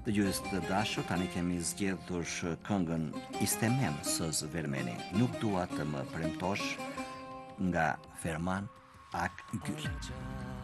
Dëgjues të dashur, tani kemi zgjedhur këngën Istemem sës Vermeni. Nuk dua të më premtosh nga Ferman Akgül.